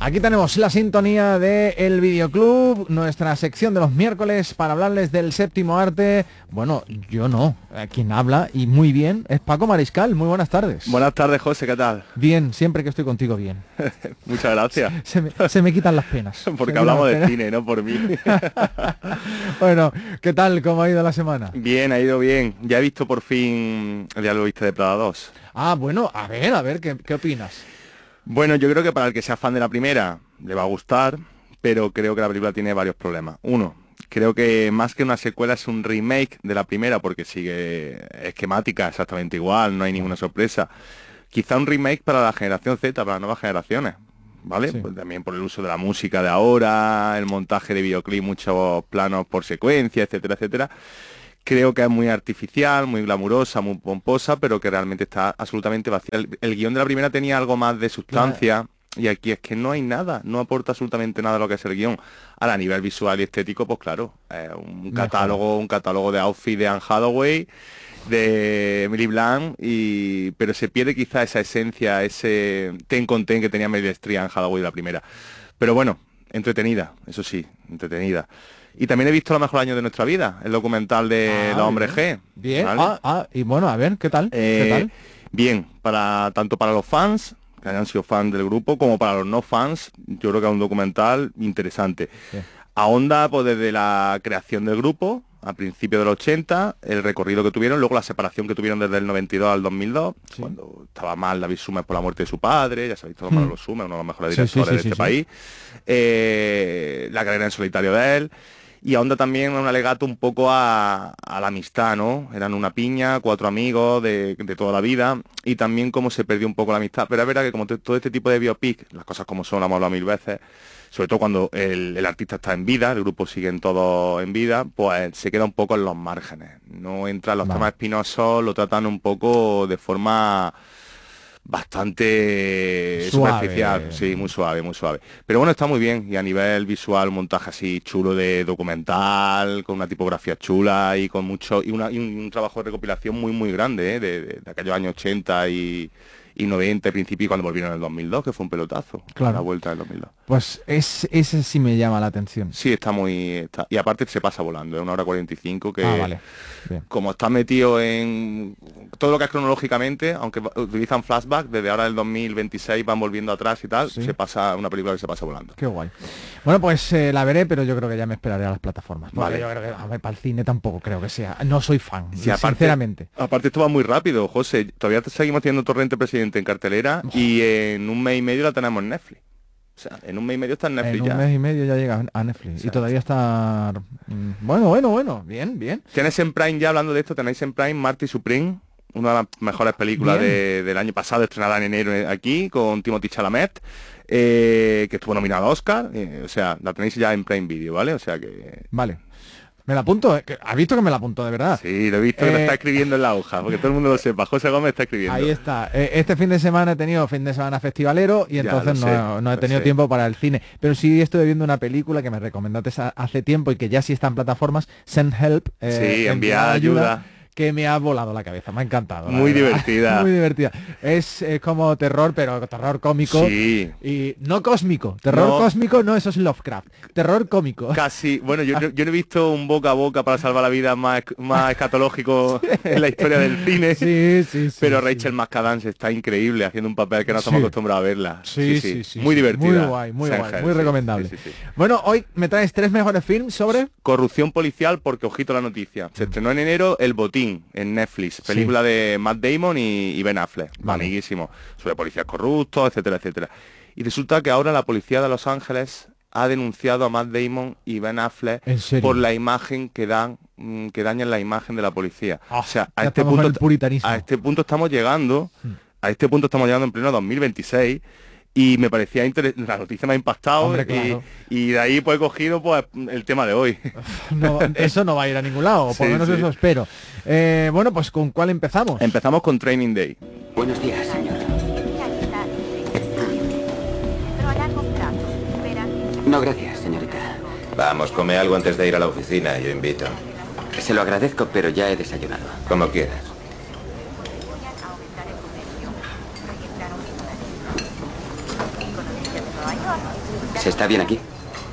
Aquí tenemos la sintonía de El Videoclub, nuestra sección de los miércoles para hablarles del séptimo arte. Bueno, yo no, quien habla y muy bien es Paco Mariscal. Muy buenas tardes. Buenas tardes, José, ¿qué tal? Bien, siempre que estoy contigo bien. Muchas gracias. Se me quitan las penas. Porque hablamos de cine, no por mí. Bueno, ¿qué tal? ¿Cómo ha ido la semana? Bien, ha ido bien. Ya he visto por fin El Diablo Viste de Prada 2. Ah, bueno, a ver, ¿qué opinas? Bueno, yo creo que para el que sea fan de la primera le va a gustar, pero creo que la película tiene varios problemas. Uno, creo que más que una secuela es un remake de la primera porque sigue esquemática exactamente igual, no hay ninguna sorpresa. Quizá un remake para la generación Z, para las nuevas generaciones, ¿vale? Sí. Pues también por el uso de la música de ahora, el montaje de videoclip, muchos planos por secuencia, etcétera, etcétera. Creo que es muy artificial, muy glamurosa, muy pomposa, pero que realmente está absolutamente vacía. El guión de la primera tenía algo más de sustancia, y aquí es que no hay nada, no aporta absolutamente nada a lo que es el guión. Ahora, a nivel visual y estético, pues claro, un catálogo de outfit de Anne Hathaway, de Emily Blunt, pero se pierde quizá esa esencia, ese ten con ten que tenía Meryl Streep, Anne Hathaway de la primera. Pero bueno, entretenida, eso sí, entretenida. Y también he visto Lo mejor año de nuestra vida, el documental de Los Hombres G. Bien, ¿vale? y bueno, a ver, ¿qué tal? ¿Qué tal? Bien, tanto para los fans, que hayan sido fans del grupo, como para los no fans, yo creo que es un documental interesante. Sí. Ahonda pues desde la creación del grupo, a principios del 80, el recorrido que tuvieron, luego la separación que tuvieron desde el 92 al 2002, Sí. cuando estaba mal David Summers por la muerte de su padre, ya sabéis, todo Manolo Summers, uno de los mejores Sí, directores sí, de sí, este sí. país. La carrera en solitario de él. Y ahonda también un alegato un poco a la amistad, ¿no? Eran una piña, 4 amigos de toda la vida, y también cómo se perdió un poco la amistad. Pero es verdad que como todo este tipo de biopic, las cosas como son, lo hemos hablado 1000 veces, sobre todo cuando el artista está en vida, el grupo siguen todos en vida, pues se queda un poco en los márgenes. No entran los temas espinosos, lo tratan un poco de forma bastante Suave. superficial, sí, muy suave, muy suave. Pero bueno, está muy bien, y a nivel visual, montaje así chulo de documental, con una tipografía chula y con mucho, y un trabajo de recopilación muy muy grande, de aquellos años 80 y 90, principio, y cuando volvieron en el 2002, que fue un pelotazo, Claro. la vuelta del 2002. Pues ese sí me llama la atención. Sí, y aparte se pasa volando, es 1 hora 45 que... Vale. Bien. Como está metido en todo lo que es cronológicamente, aunque utilizan flashback, desde ahora del 2026 van volviendo atrás y tal, Sí. se pasa una película que se pasa volando. Qué guay. Bueno, pues la veré, pero yo creo que ya me esperaré a las plataformas. Porque Vale. yo creo que para el cine tampoco creo que sea. No soy fan, Sí, sinceramente. Aparte esto va muy rápido, José. Todavía seguimos teniendo Torrente Presidente en cartelera y en un mes y medio la tenemos en Netflix. O sea, en un mes y medio está en Netflix En ya. un mes y medio ya llega a Netflix. Y Exacto. todavía está... Bueno. Bien. Tienes en Prime, ya hablando de esto, tenéis en Prime Marty Supreme, una de las mejores películas Bien. del año pasado, estrenada en enero aquí, con Timothée Chalamet, que estuvo nominado a Oscar. O sea, la tenéis ya en Prime Video, ¿vale? O sea que... Vale. Me la apunto. ¿Has visto que me la apunto de verdad? Sí, lo he visto que lo está escribiendo en la hoja, porque todo el mundo lo sepa. José Gómez está escribiendo. Ahí está. Este fin de semana he tenido fin de semana festivalero y Ya, entonces lo sé, no he lo tenido sé. tiempo para el cine. Pero sí estoy viendo una película que me recomendaste hace tiempo y que ya sí está en plataformas, Send Help. Sí, enviar ayuda. Que me ha volado la cabeza, me ha encantado. la Muy verdad. divertida. Muy divertida. Es como terror, pero terror cómico. Sí. Y no cósmico. Terror No. cósmico, no, eso es Lovecraft. Terror cómico. Casi, bueno, yo no he visto un boca a boca para salvar la vida más escatológico en la historia del cine. Sí. Pero sí. Rachel McAdams está increíble haciendo un papel que no estamos Sí. acostumbrados a verla. Sí. Muy divertida. Muy guay, muy Sengel, muy sí, recomendable. sí. Bueno, hoy me traes 3 mejores films sobre... Corrupción policial, porque ojito la noticia. Se estrenó en enero El Botín en Netflix, película de Matt Damon y Ben Affleck, Vale. amiguísimo, sobre policías corruptos, etcétera, etcétera. Y resulta que ahora la policía de Los Ángeles ha denunciado a Matt Damon y Ben Affleck ¿En serio? por la imagen que dañan la imagen de la policía. Ah, o sea, ya estamos en el puritanismo. a este punto estamos llegando en pleno 2026. Y me parecía la noticia me ha impactado. Hombre, claro. y de ahí pues he cogido pues el tema de hoy. No, eso no va a ir a ningún lado, o por Sí, lo menos sí. eso espero. Bueno, pues ¿con cuál empezamos? Empezamos con Training Day. Buenos días, señor. No, gracias, señorita. Vamos, come algo antes de ir a la oficina, yo invito. Se lo agradezco, pero ya he desayunado. Como quieras. ¿Se está bien aquí?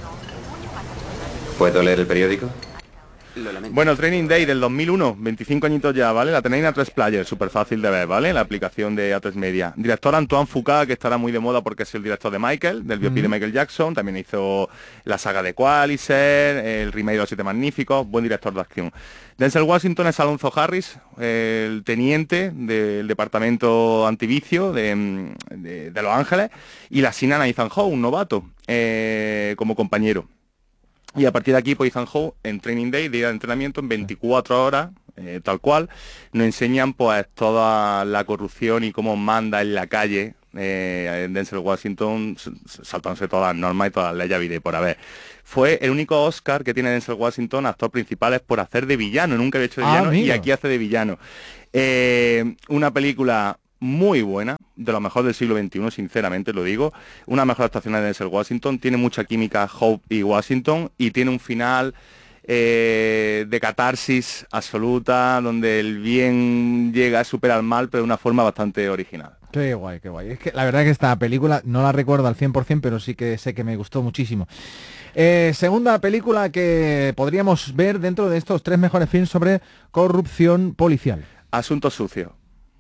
¿Puedo leer el periódico? Lo lamento. Bueno, Training Day del 2001, 25 añitos ya, ¿vale? La tenéis en A3 Player, súper fácil de ver, ¿vale? La aplicación de A3 Media. Director Antoine Fuqua, que estará muy de moda porque es el director de Michael, del biopic de Michael Jackson. También hizo la saga de Qualiser, el remake de Los Siete Magníficos. Buen director de acción. Denzel Washington es Alonso Harris, el teniente del departamento antivicio de Los Ángeles. Y la asignan a Ethan Hawke, un novato, como compañero. Y a partir de aquí, pues Ethan Hawke, en Training Day, día de entrenamiento, en 24 horas, tal cual, nos enseñan pues toda la corrupción y cómo manda en la calle Denzel Washington, saltándose todas las normas y todas las leyes habidas y por haber. Fue el único Oscar que tiene Denzel Washington, actor principal, es por hacer de villano. Nunca había hecho de villano y aquí hace de villano. Una película muy buena, de lo mejor del siglo XXI, sinceramente lo digo. Una mejor actuación de Denzel Washington, tiene mucha química Hope y Washington y tiene un final de catarsis absoluta, donde el bien llega a superar al mal, pero de una forma bastante original. Qué guay, qué guay. Es que la verdad que esta película no la recuerdo al 100%, pero sí que sé que me gustó muchísimo. Segunda película que podríamos ver dentro de estos 3 mejores films sobre corrupción policial. Asunto sucio.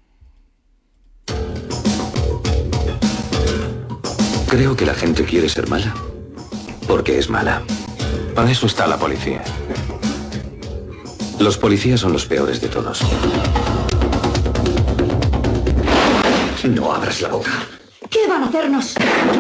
Creo que la gente quiere ser mala porque es mala. Para eso está la policía. Los policías son los peores de todos. No abras la boca. ¿Qué van a hacernos?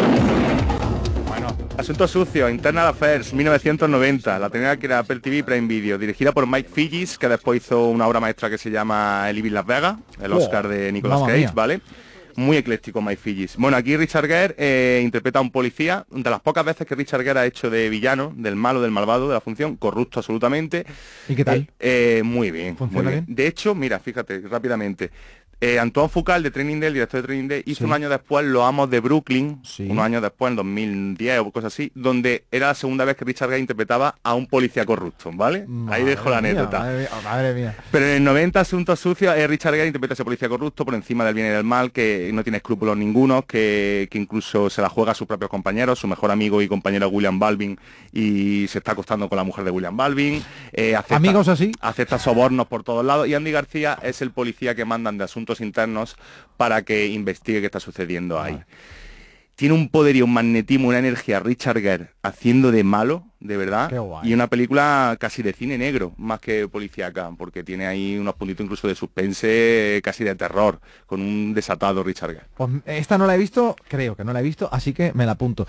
Bueno, Asunto sucio, Internal Affairs, 1990. La tenía que era Apple TV Prime Video, dirigida por Mike Figgis, que después hizo una obra maestra que se llama El Ibis Las Vegas, el Oscar de Nicolas Cage, ¿vale? Muy ecléctico Mike Figgis. Bueno, aquí Richard Gere interpreta a un policía, de las pocas veces que Richard Gere ha hecho de villano, del malo, del malvado, de la función, corrupto absolutamente. ¿Y qué tal? Muy bien. ¿Funciona bien? De hecho, mira, fíjate, rápidamente. Antoine Fuqua, el de Training Day, el director de Training Day, hizo un año después Los Amos de Brooklyn, unos años después, en 2010 o cosas así, donde era la segunda vez que Richard Gere interpretaba a un policía corrupto, ¿vale? Ahí dejo la anécdota. Madre mía. Pero en el 90, Asuntos Sucios, Richard Gere interpreta a ese policía corrupto por encima del bien y del mal, que no tiene escrúpulos ninguno, que incluso se la juega a sus propios compañeros, su mejor amigo y compañero William Baldwin, y se está acostando con la mujer de William Baldwin. ¿Amigos así? Acepta sobornos por todos lados, y Andy García es el policía que mandan de asuntos internos para que investigue qué está sucediendo ahí. Tiene un poder y un magnetismo, una energía Richard Gere haciendo de malo, de verdad. Qué guay. Y una película casi de cine negro, más que policíaca, porque tiene ahí unos puntitos incluso de suspense, casi de terror, con un desatado Richard Gere. Pues esta no la he visto, creo que no la he visto, así que me la apunto.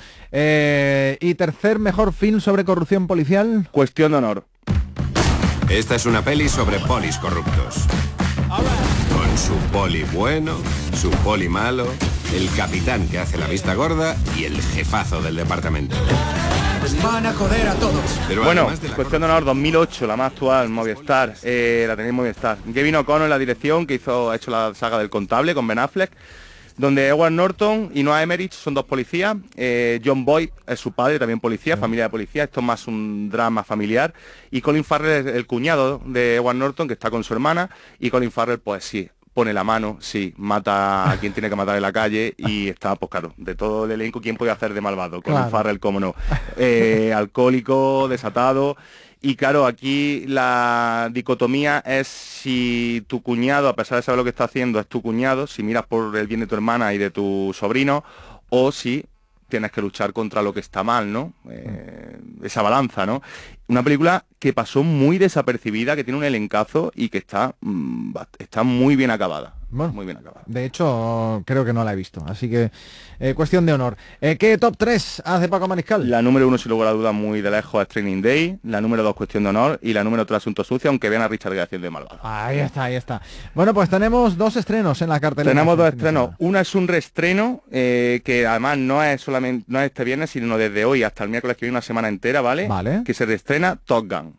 Y tercer mejor film sobre corrupción policial. Cuestión de honor. Esta es una peli sobre polis corruptos. Con su poli bueno, su poli malo, el capitán que hace la vista gorda y el jefazo del departamento. Van a joder a todos. Pero bueno, Cuestión de honor 2008, la más actual, Movistar, la tenéis en Movistar. Gavin O'Connor en la dirección, que ha hecho la saga del Contable con Ben Affleck, donde Edward Norton y Noah Emmerich son dos policías. John Boyd es su padre, también policía, familia de policía. Esto es más un drama familiar. Y Colin Farrell es el cuñado de Edward Norton, que está con su hermana. Y Colin Farrell, pues sí, pone la mano, sí, mata a quien tiene que matar en la calle. Y está, pues claro, de todo el elenco, ¿quién puede hacer de malvado? Colin Farrell, cómo no. Alcohólico, desatado. Y claro, aquí la dicotomía es si tu cuñado, a pesar de saber lo que está haciendo, es tu cuñado, si miras por el bien de tu hermana y de tu sobrino, o si tienes que luchar contra lo que está mal, ¿no? Esa balanza, ¿no? Una película que pasó muy desapercibida, que tiene un elencazo y que está muy bien acabada. Bueno, muy bien acabada. De hecho, creo que no la he visto, así que cuestión de honor. ¿Qué top 3 hace Paco Mariscal? La número 1, sin lugar a dudas, muy de lejos, es Training Day. La número 2, Cuestión de honor. Y la número 3, Asunto Sucio, aunque vean a Richard Gere haciendo de malvado. Ahí está, ahí está. Bueno, pues tenemos 2 estrenos en la cartelera. Tenemos 2 estrenos. Una es un reestreno, que además no es solamente este viernes, sino desde hoy hasta el miércoles, que viene, una semana entera, ¿vale? Vale. Que se reestrena Top Gun.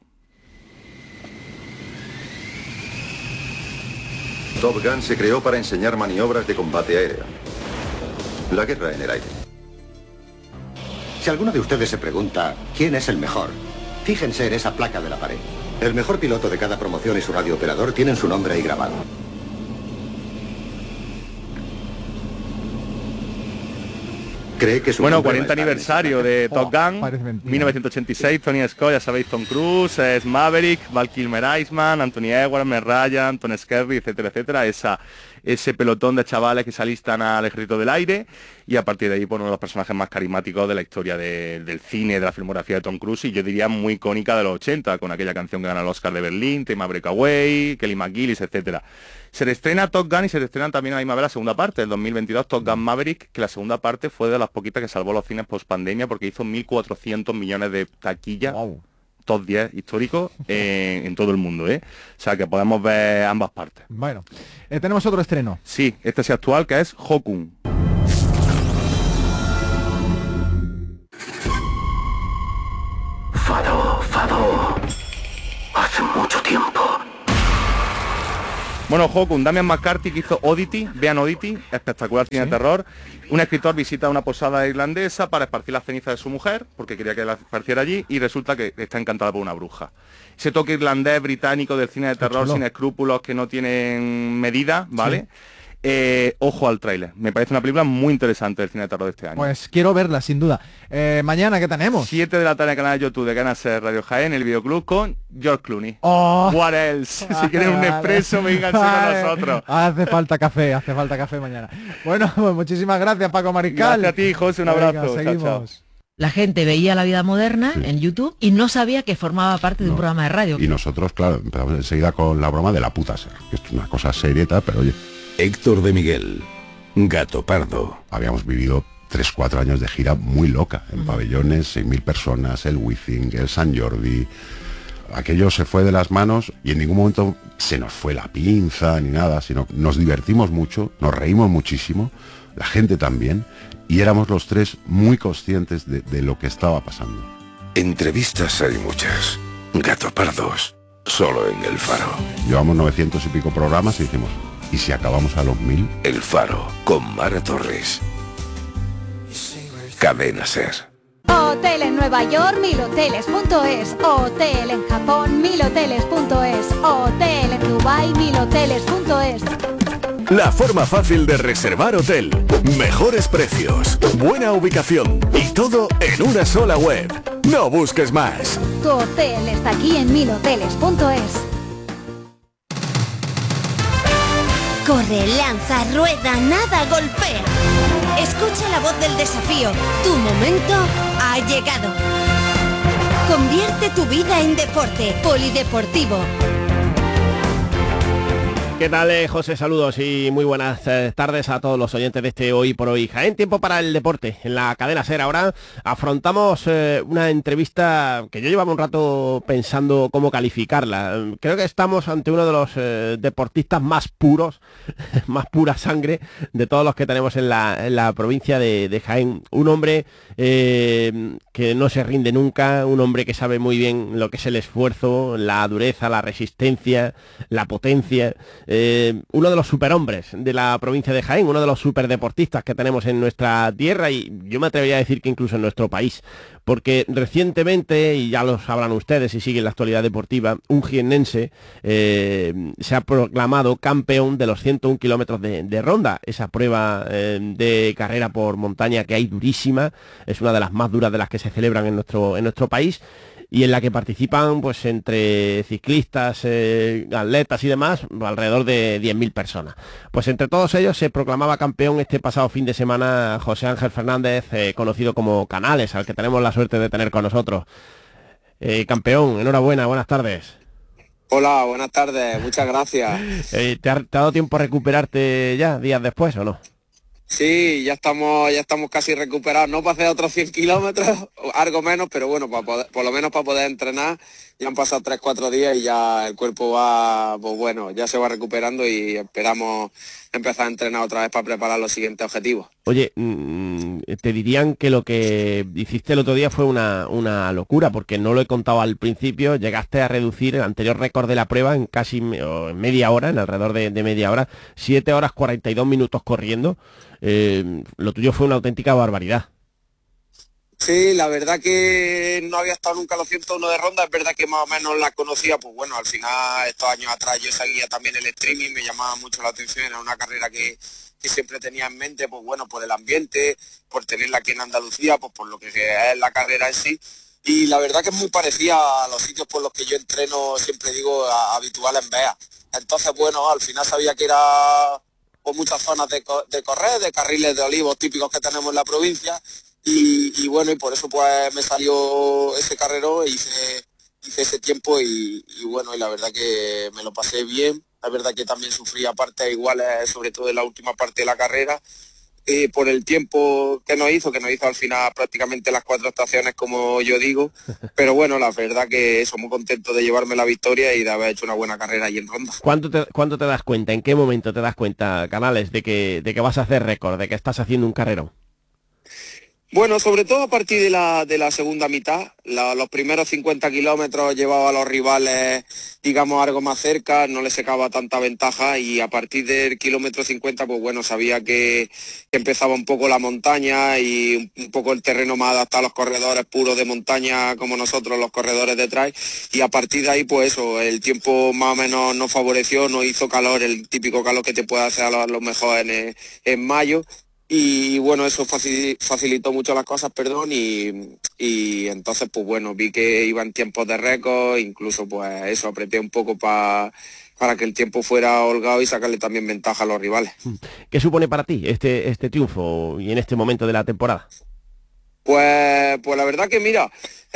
Top Gun se creó para enseñar maniobras de combate aéreo. La guerra en el aire. Si alguno de ustedes se pregunta quién es el mejor, fíjense en esa placa de la pared. El mejor piloto de cada promoción y su radiooperador tienen su nombre ahí grabado. ¿Cree que su Bueno, nombre 40 va a estar en aniversario de Top Gun, parece mentira. 1986, Tony Scott, ya sabéis, Tom Cruise, es Maverick, Val Kilmer Iceman, Anthony Edwards, Meg Ryan, Tom Skerritt, etcétera, etcétera, ese pelotón de chavales que se alistan al ejército del aire, y a partir de ahí, pues, uno de los personajes más carismáticos de la historia del cine, de la filmografía de Tom Cruise, y yo diría muy icónica de los 80, con aquella canción que gana el Oscar de Berlín, Tema Breakaway, Kelly McGillis, etcétera. Se estrena Top Gun y se estrena también a la misma vez la segunda parte, el 2022, Top Gun Maverick, que la segunda parte fue de las poquitas que salvó los cines post pandemia porque hizo 1.400 millones de taquillas, Wow. top 10 históricos en todo el mundo, ¿eh? O sea que podemos ver ambas partes. Bueno, tenemos otro estreno. Sí, este es actual, que es Hokun. Faro. Hace mucho tiempo. Bueno, Hokun, Damian McCarthy, que hizo Oddity, vean Oddity, espectacular cine de terror. Un escritor visita una posada irlandesa para esparcir las cenizas de su mujer, porque quería que la esparciera allí, y resulta que está encantada por una bruja. Ese toque irlandés, británico del cine de terror, sin escrúpulos, que no tienen medida, ¿vale? Sí. Ojo al tráiler. Me parece una película muy interesante del cine de terror de este año. Pues quiero verla, sin duda. Mañana, ¿qué tenemos? 7 de la tarde en el canal de YouTube de Canal Ser Radio Jaén, el videoclub con George Clooney. Oh. What else? Si quieren un expreso, vénganse con nosotros. Hace falta café mañana. Bueno, pues muchísimas gracias, Paco Mariscal. Gracias a ti, José, un abrazo. Venga, seguimos. Chao, chao. La gente veía La Vida Moderna en YouTube y no sabía que formaba parte de un programa de radio. Y nosotros, claro, empezamos enseguida con la broma de la puta ser, que es una cosa serieta, pero oye. Héctor de Miguel, Gato Pardo. Habíamos vivido 3-4 años de gira muy loca, en pabellones, 6.000 personas, el Wizzing, el San Jordi. Aquello se fue de las manos y en ningún momento se nos fue la pinza ni nada, sino nos divertimos mucho, nos reímos muchísimo, la gente también, y éramos los tres muy conscientes de lo que estaba pasando. Entrevistas hay muchas, Gato Pardos, solo en El Faro. Llevamos 900 y pico programas y dijimos, ¿y si acabamos a los 1000? El Faro, con Mara Torres. Cadena Ser. Hotel en Nueva York, milhoteles.es. Hotel en Japón, milhoteles.es. Hotel en Dubai, milhoteles.es. La forma fácil de reservar hotel, mejores precios, buena ubicación y todo en una sola web. No busques más. Tu hotel está aquí en milhoteles.es. Corre, lanza, rueda, nada, golpea. Escucha la voz del desafío. Tu momento ha llegado. Convierte tu vida en deporte. Polideportivo. ¿Qué tal, José? Saludos y muy buenas tardes a todos los oyentes de este Hoy por Hoy Jaén. Tiempo para el deporte en la cadena SER. Ahora afrontamos una entrevista que yo llevaba un rato pensando cómo calificarla. Creo que estamos ante uno de los deportistas más puros, más pura sangre de todos los que tenemos en la provincia de Jaén. Un hombre que no se rinde nunca, un hombre que sabe muy bien lo que es el esfuerzo, la dureza, la resistencia, la potencia. Uno de los superhombres de la provincia de Jaén, uno de los superdeportistas que tenemos en nuestra tierra y yo me atrevería a decir que incluso en nuestro país, porque recientemente, y ya lo sabrán ustedes si siguen la actualidad deportiva, un jiennense se ha proclamado campeón de los 101 kilómetros de ronda, esa prueba de carrera por montaña que hay durísima, es una de las más duras de las que se celebran en nuestro país, y en la que participan pues entre ciclistas, atletas y demás, alrededor de 10.000 personas. Pues entre todos ellos se proclamaba campeón este pasado fin de semana José Ángel Fernández, conocido como Canales, al que tenemos la suerte de tener con nosotros. Campeón, enhorabuena, buenas tardes. Hola, buenas tardes, muchas gracias. ¿Te ha dado tiempo a recuperarte ya, días después o no? Sí, ya estamos casi recuperados, no para hacer otros 100 kilómetros, algo menos, pero bueno, por lo menos para poder entrenar. Ya han pasado 3-4 días y ya el cuerpo va, pues bueno, ya se va recuperando y esperamos empezar a entrenar otra vez para preparar los siguientes objetivos. Oye, te dirían que lo que hiciste el otro día fue una locura, porque no lo he contado al principio, llegaste a reducir el anterior récord de la prueba en casi media hora, en alrededor de media hora, 7 horas 42 minutos corriendo. Lo tuyo fue una auténtica barbaridad. Sí, la verdad que no había estado nunca los 101 de ronda, es verdad que más o menos la conocía, pues bueno, al final estos años atrás yo seguía también el streaming, me llamaba mucho la atención, era una carrera que siempre tenía en mente, pues bueno, por el ambiente, por tenerla aquí en Andalucía, pues por lo que es la carrera en sí. Y la verdad que es muy parecida a los sitios por los que yo entreno, siempre digo, habitual en Bea. Entonces, bueno, al final sabía que era pues, muchas zonas de correr, de carriles de olivos típicos que tenemos en la provincia. Y bueno, y por eso pues me salió ese carrero, hice ese tiempo y bueno, y la verdad que me lo pasé bien. La verdad que también sufrí partes iguales, sobre todo en la última parte de la carrera, por el tiempo que nos hizo al final prácticamente las 4 estaciones, como yo digo. Pero bueno, la verdad que somos contentos de llevarme la victoria y de haber hecho una buena carrera ahí en ronda. ¿Cuándo te das cuenta, en qué momento te das cuenta, Canales, de que vas a hacer récord, de que estás haciendo un carrerón? Bueno, sobre todo a partir de la segunda mitad, los primeros 50 kilómetros llevaba a los rivales, digamos, algo más cerca, no les sacaba tanta ventaja y a partir del kilómetro 50, pues bueno, sabía que empezaba un poco la montaña y un poco el terreno más adaptado a los corredores puros de montaña como nosotros, los corredores de trail, y a partir de ahí, pues eso, el tiempo más o menos nos favoreció, no hizo calor, el típico calor que te puede hacer a lo mejor en mayo. Y bueno, eso facilitó mucho las cosas, y entonces pues bueno, vi que iba en tiempos de récord, incluso pues eso, apreté un poco para que el tiempo fuera holgado y sacarle también ventaja a los rivales. ¿Qué supone para ti este triunfo y en este momento de la temporada? Pues la verdad que mira,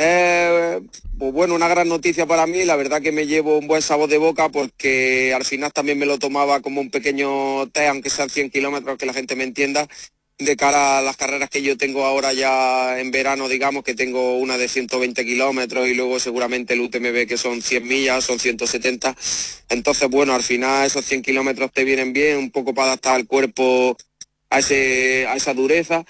pues bueno, una gran noticia para mí, la verdad que me llevo un buen sabor de boca porque al final también me lo tomaba como un pequeño test, aunque sean 100 kilómetros, que la gente me entienda, de cara a las carreras que yo tengo ahora ya en verano, digamos, que tengo una de 120 kilómetros y luego seguramente el UTMB que son 100 millas, son 170, entonces bueno, al final esos 100 kilómetros te vienen bien, un poco para adaptar el cuerpo a esa dureza.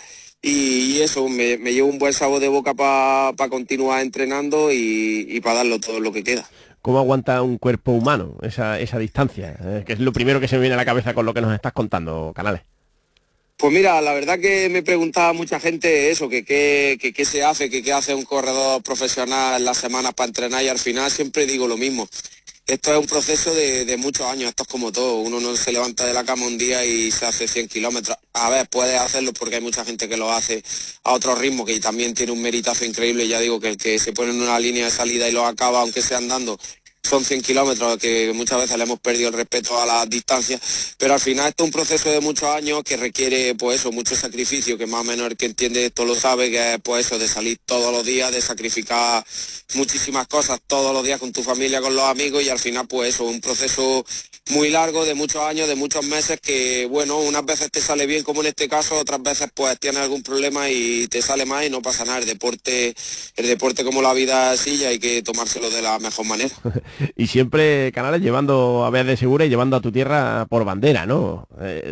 Y eso, me llevo un buen sabor de boca para continuar entrenando y para darlo todo lo que queda. ¿Cómo aguanta un cuerpo humano esa distancia? Que es lo primero que se me viene a la cabeza con lo que nos estás contando, Canales. Pues mira, la verdad que me preguntaba mucha gente eso, que qué se hace, que qué hace un corredor profesional en las semanas para entrenar, y al final siempre digo lo mismo. Esto es un proceso de muchos años, esto es como todo, uno no se levanta de la cama un día y se hace 100 kilómetros. A ver, puede hacerlo porque hay mucha gente que lo hace a otro ritmo, que también tiene un meritazo increíble. Ya digo que el que se pone en una línea de salida y lo acaba, aunque sea andando, son 100 kilómetros, que muchas veces le hemos perdido el respeto a las distancias, pero al final esto es un proceso de muchos años que requiere, pues eso, mucho sacrificio, que más o menos el que entiende esto lo sabe, que es pues eso, de salir todos los días, de sacrificar muchísimas cosas todos los días con tu familia, con los amigos, y al final pues eso, un proceso muy largo, de muchos años, de muchos meses, que bueno, unas veces te sale bien como en este caso, otras veces pues tienes algún problema y te sale mal y no pasa nada. El deporte como la vida es así y hay que tomárselo de la mejor manera. Y siempre, Canales, llevando a Bea de Segura y llevando a tu tierra por bandera, ¿no?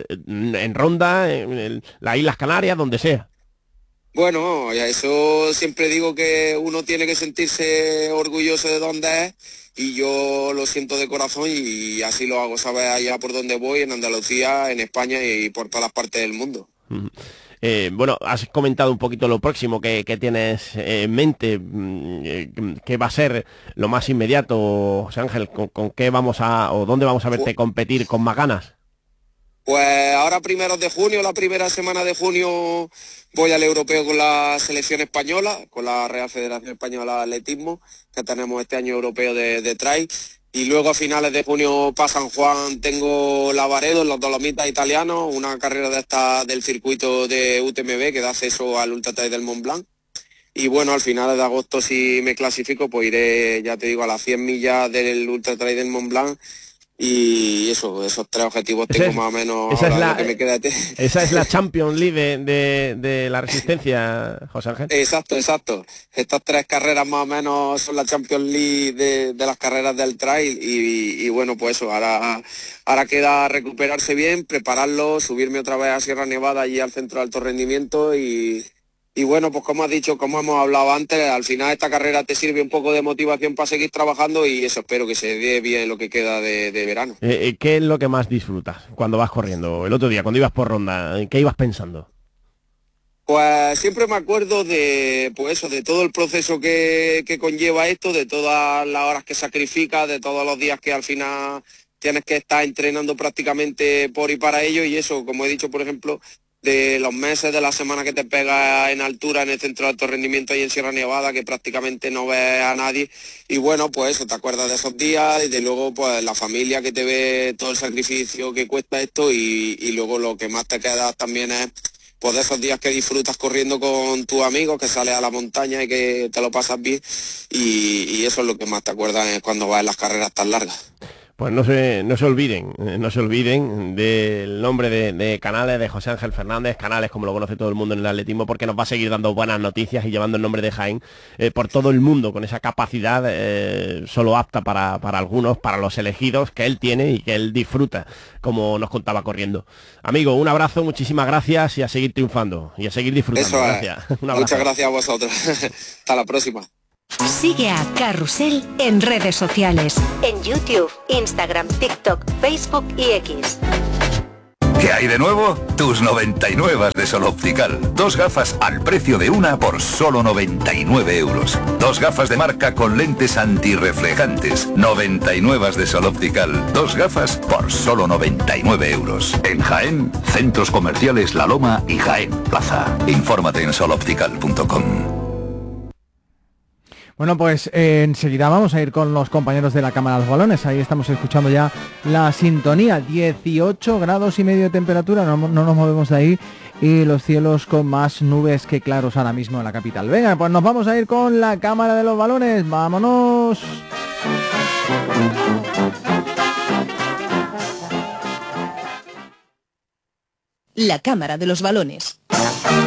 En Ronda, en las Islas Canarias, donde sea. Bueno, ya eso siempre digo que uno tiene que sentirse orgulloso de donde es, y yo lo siento de corazón y así lo hago, ¿sabes? Allá por donde voy, en Andalucía, en España y por todas las partes del mundo. Bueno, has comentado un poquito lo próximo que tienes en mente, que va a ser lo más inmediato, José Ángel, con qué vamos o dónde vamos a verte competir con más ganas. Pues ahora primeros de junio, la primera semana de junio, voy al europeo con la selección española, con la Real Federación Española de Atletismo, que tenemos este año europeo de trail. Y luego a finales de junio para San Juan tengo Lavaredo, en los Dolomitas italianos, una carrera de esta del circuito de UTMB que da acceso al Ultra Trail del Mont Blanc. Y bueno, al final de agosto, si me clasifico, pues iré, ya te digo, a las 100 millas del Ultra Trail del Mont Blanc. Y esos 3 objetivos tengo más o menos ahora lo que me queda. Esa es la Champions League de la resistencia, José Ángel. Exacto. Estas 3 carreras más o menos son la Champions League de las carreras del trail y bueno, pues eso, ahora queda recuperarse bien, prepararlo, subirme otra vez a Sierra Nevada y al centro de alto rendimiento y bueno, pues como has dicho, como hemos hablado antes, al final esta carrera te sirve un poco de motivación para seguir trabajando y eso, espero que se dé bien lo que queda de verano. ¿Qué es lo que más disfrutas cuando vas corriendo? El otro día, cuando ibas por Ronda, ¿en qué ibas pensando? Pues siempre me acuerdo de, pues eso, de todo el proceso que conlleva esto, de todas las horas que sacrificas, de todos los días que al final tienes que estar entrenando prácticamente por y para ello, y eso, como he dicho, por ejemplo, de los meses de la semana que te pegas en altura en el centro de alto rendimiento ahí en Sierra Nevada, que prácticamente no ves a nadie, y bueno, pues eso, te acuerdas de esos días y de luego pues la familia que te ve todo el sacrificio que cuesta esto, y luego lo que más te queda también es pues de esos días que disfrutas corriendo con tus amigos, que sales a la montaña y que te lo pasas bien, y eso es lo que más te acuerdas cuando vas en las carreras tan largas. Pues no se olviden del nombre de Canales, de José Ángel Fernández, Canales como lo conoce todo el mundo en el atletismo, porque nos va a seguir dando buenas noticias y llevando el nombre de Jaén por todo el mundo, con esa capacidad solo apta para algunos, para los elegidos, que él tiene y que él disfruta, como nos contaba corriendo. Amigo, un abrazo, muchísimas gracias y a seguir triunfando y a seguir disfrutando. Eso es. Gracias. Un abrazo. Muchas gracias a vosotros. Hasta la próxima. Sigue a Carrusel en redes sociales, en YouTube, Instagram, TikTok, Facebook y X. ¿Qué hay de nuevo? Tus 99 de Sol Optical. 2 gafas al precio de una por solo 99 euros. 2 gafas de marca con lentes antirreflejantes. 99 de Sol Optical. 2 gafas por solo 99 euros. En Jaén, centros comerciales La Loma y Jaén Plaza. Infórmate en soloptical.com. Bueno, pues enseguida vamos a ir con los compañeros de la Cámara de los Balones. Ahí estamos escuchando ya la sintonía. 18 grados y medio de temperatura, no nos movemos de ahí, y los cielos con más nubes que claros ahora mismo en la capital. Venga, pues nos vamos a ir con la Cámara de los Balones. ¡Vámonos! La Cámara de los Balones.